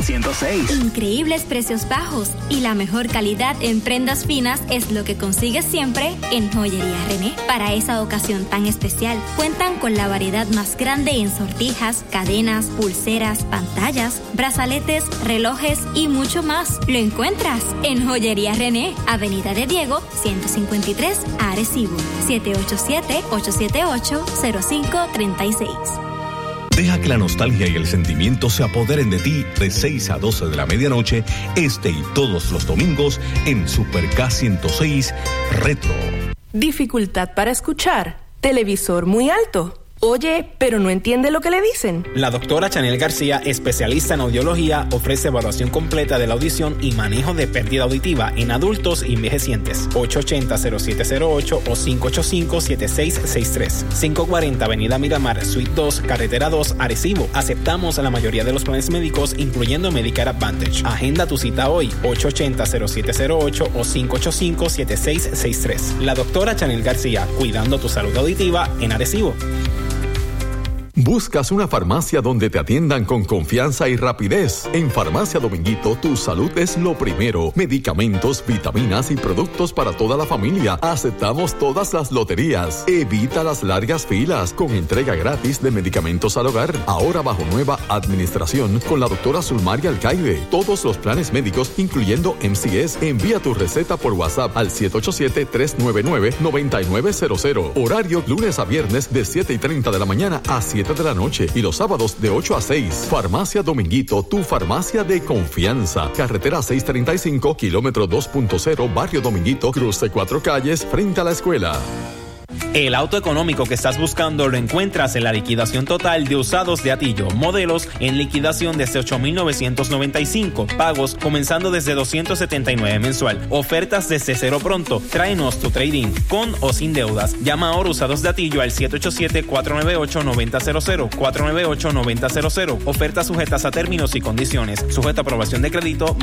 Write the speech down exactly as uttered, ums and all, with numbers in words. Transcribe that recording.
ciento seis. Increíbles precios bajos y la mejor calidad en prendas finas es lo que consigues siempre en Joyería René. Para esa ocasión tan especial, cuentan con la variedad más grande en sortijas, cadenas, pulseras, pantallas, brazaletes, relojes y mucho más. Lo encuentras en Joyería René, Avenida de Diego, ciento cincuenta y tres, Arecibo, siete ocho siete, ocho siete ocho, cero cinco tres seis. Deja que la nostalgia y el sentimiento se apoderen de ti de seis a doce de la medianoche, este y todos los domingos en Super K ciento seis Retro. Dificultad para escuchar. Televisor muy alto. Oye, pero no entiende lo que le dicen. La doctora Chanel García, especialista en audiología, ofrece evaluación completa de la audición y manejo de pérdida auditiva en adultos y envejecientes. ocho ocho cero, cero siete cero ocho o cinco ocho cinco, siete seis seis tres. quinientos cuarenta Avenida Miramar, Suite dos, Carretera dos, Arecibo. Aceptamos la mayoría de los planes médicos, incluyendo Medicare Advantage. Agenda tu cita hoy, ocho ocho cero, cero siete cero ocho o cinco ocho cinco, siete seis seis tres. La doctora Chanel García, cuidando tu salud auditiva en Arecibo. ¿Buscas una farmacia donde te atiendan con confianza y rapidez? En Farmacia Dominguito, tu salud es lo primero. Medicamentos, vitaminas y productos para toda la familia. Aceptamos todas las loterías. Evita las largas filas con entrega gratis de medicamentos al hogar. Ahora bajo nueva administración con la doctora Zulmaria Alcaide. Todos los planes médicos, incluyendo M C S. Envía tu receta por WhatsApp al siete ocho siete, tres nueve nueve, nueve nueve cero cero. Horario lunes a viernes de siete y treinta de la mañana a siete de la noche y los sábados de ocho a seis. Farmacia Dominguito, tu farmacia de confianza. Carretera seiscientos treinta y cinco, kilómetro dos punto cero, Barrio Dominguito, cruce cuatro calles, frente a la escuela. El auto económico que estás buscando lo encuentras en la liquidación total de usados de Atillo. Modelos en liquidación desde ocho mil novecientos noventa y cinco. Pagos comenzando desde doscientos setenta y nueve mensual. Ofertas desde cero pronto. Tráenos tu trading con o sin deudas. Llama ahora Usados de Atillo al siete ocho siete, cuatro nueve ocho, nueve cero cero cero. cuatro nueve ocho, nueve cero cero. Ofertas sujetas a términos y condiciones. Sujeto a aprobación de crédito,